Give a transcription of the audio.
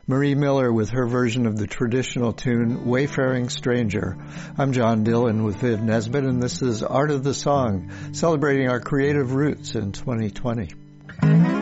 Marie Miller with her version of the traditional tune, Wayfaring Stranger. I'm John Dillon with Viv Nesbitt, and this is Art of the Song, celebrating our creative roots in 2020.